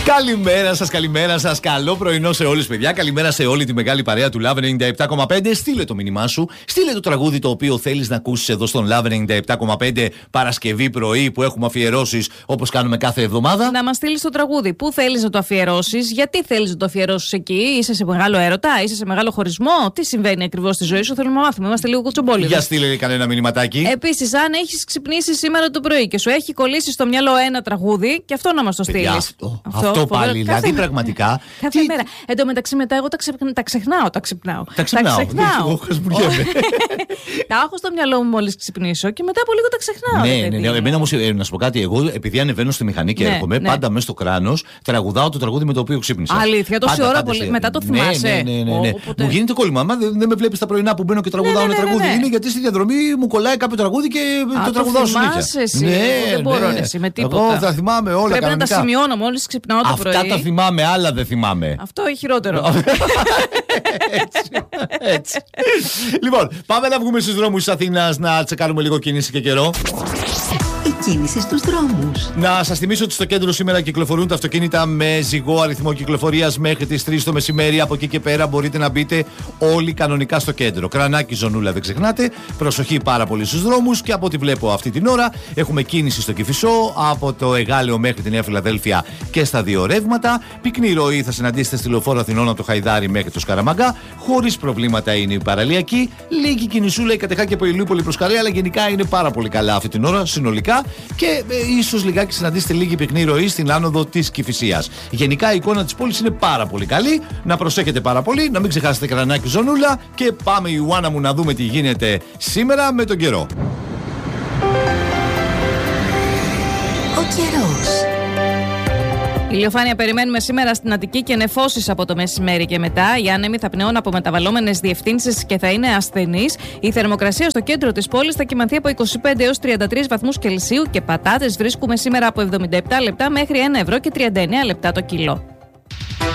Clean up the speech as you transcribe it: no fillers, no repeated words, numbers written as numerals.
Καλημέρα σας. Καλό πρωινό σε όλους, παιδιά. Καλημέρα σε όλη τη μεγάλη παρέα του Love 97,5. Στείλε το μήνυμά σου. Στείλε το τραγούδι το οποίο θέλεις να ακούσεις εδώ στον Love 97,5 Παρασκευή πρωί που έχουμε αφιερώσεις όπως κάνουμε κάθε εβδομάδα. Να μας στείλεις το τραγούδι. Πού θέλεις να το αφιερώσεις, γιατί θέλεις να το αφιερώσεις εκεί, είσαι σε μεγάλο έρωτα, είσαι σε μεγάλο χωρισμό, τι συμβαίνει ακριβώς στη ζωή σου, θέλουμε να μάθουμε. Είμαστε λίγο κουτσομπόλιδες. Για στείλε κανένα μηνυματάκι. Επίσης, αν έχεις ξυπνήσει σήμερα το πρωί και σου έχει κολλήσει στο μυαλό ένα τραγούδι, και αυτό να μας το στείλεις. Αυτό πάλι, δηλαδή πραγματικά. Κάθε μέρα. Εν τω μεταξύ, μετά εγώ τα ξεχνάω. Τα ξυπνάω. Εγώ χασμουριέμαι. Τα έχω στο μυαλό μου μόλις ξυπνήσω και μετά από λίγο τα ξεχνάω. Ναι. Εμένα όμως, να σου πω κάτι, εγώ επειδή ανεβαίνω στη μηχανή και έρχομαι, πάντα μέσα στο κράνος τραγουδάω το τραγούδι με το οποίο ξύπνησα. Αλήθεια, τόση ώρα μετά το θυμάσαι. Ναι. Μου γίνεται κόλλημα. Άμα δεν με βλέπεις τα πρωινά που μπαίνω και τραγουδάω ένα τραγούδι, είναι γιατί στη διαδρομή μου κολλάει κάποιο τραγούδι και το τραγουδάω συνέχεια. Δεν μπορώ με τίποτα. Εγώ θα θυμάμαι όλα κανονικά. Πρέπει να τα σημειώνω μόλις ξυπνάω το πρωί. Αυτά τα θυμάμαι, άλλα δεν θυμάμαι. Αυτό είναι χειρότερο. Έτσι. Λοιπόν, πάμε να βγούμε στους δρόμους της Αθήνας να τσεκάρουμε λίγο κίνηση και καιρό. Η κίνηση στους δρόμους. Να σας θυμίσω ότι στο κέντρο σήμερα κυκλοφορούν τα αυτοκίνητα με ζυγό αριθμό κυκλοφορίας μέχρι τις 3 το μεσημέρι. Από εκεί και πέρα μπορείτε να μπείτε όλοι κανονικά στο κέντρο. Κρανάκι, ζωνούλα, δεν ξεχνάτε. Προσοχή πάρα πολύ στους δρόμους και από ό,τι βλέπω αυτή την ώρα έχουμε κίνηση στο Κηφισό, από το Εγάλεο μέχρι τη Νέα Φιλαδέλφια και στα δύο ρεύματα. Πυκνή ροή θα συναντήσετε στη Λεωφόρο Αθηνών από το Χαϊδάρι μέχρι το Σκαραμαγκά. Χωρίς προβλήματα είναι η παραλιακή. Λίγη κινησούλα η Κατεχάκη από Ηλιούπολη προς Καρέα, αλλά γενικά είναι πάρα πολύ καλά αυτή την ώρα συνολικά. Και ίσως λιγάκι συναντήσετε λίγη πυκνή ροή στην άνοδο της Κηφισίας. Γενικά η εικόνα της πόλης είναι πάρα πολύ καλή. Να προσέχετε πάρα πολύ, να μην ξεχάσετε Κρανάκι, ζωνούλα. Και πάμε Ιωάννα μου να δούμε τι γίνεται σήμερα με τον καιρό. Ο καιρός. Ηλιοφάνεια περιμένουμε σήμερα στην Αττική και νεφώσεις από το μεσημέρι και μετά. Οι άνεμοι θα πνεώνουν από μεταβαλλόμενες διευθύνσεις και θα είναι ασθενείς. Η θερμοκρασία στο κέντρο της πόλης θα κυμανθεί από 25 έως 33 βαθμούς Κελσίου και πατάτες βρίσκουμε σήμερα από 77 λεπτά μέχρι 1 ευρώ και 39 λεπτά το κιλό.